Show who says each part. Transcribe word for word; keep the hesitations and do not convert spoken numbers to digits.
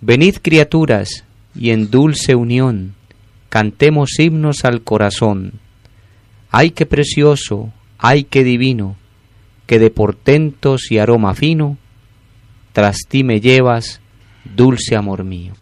Speaker 1: Venid, criaturas, y en dulce unión cantemos himnos al corazón. ¡Ay, qué precioso! ¡Ay, qué divino! Que de portentos y aroma fino tras ti me llevas, dulce amor mío.